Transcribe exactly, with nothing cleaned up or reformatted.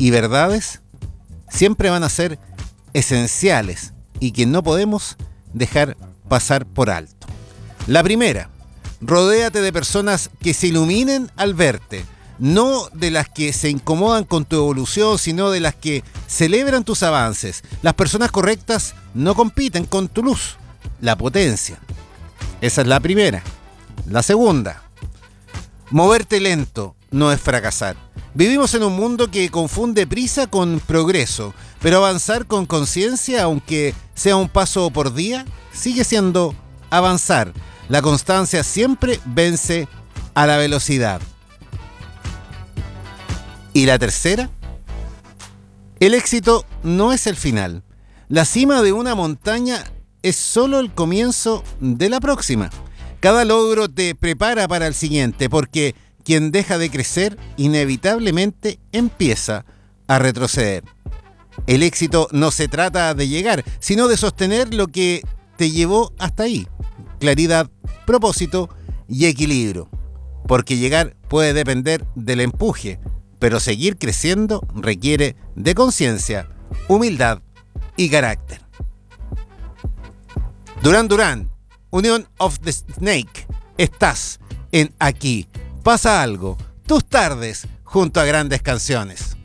y verdades siempre van a ser esenciales y que no podemos dejar pasar por alto. La primera, rodéate de personas que se iluminen al verte, no de las que se incomodan con tu evolución, sino de las que celebran tus avances. Las personas correctas no compiten con tu luz, la potencia. Esa es la primera. La segunda, moverte lento no es fracasar. Vivimos en un mundo que confunde prisa con progreso, pero avanzar con conciencia, aunque sea un paso por día, sigue siendo avanzar. La constancia siempre vence a la velocidad. Y la tercera, el éxito no es el final. La cima de una montaña es solo el comienzo de la próxima. Cada logro te prepara para el siguiente, porque quien deja de crecer inevitablemente empieza a retroceder. El éxito no se trata de llegar, sino de sostener lo que te llevó hasta ahí. Claridad, propósito y equilibrio. Porque llegar puede depender del empuje, pero seguir creciendo requiere de conciencia, humildad y carácter. Duran Duran, Union of the Snake. Estás en Aquí Pasa Algo, tus tardes junto a grandes canciones.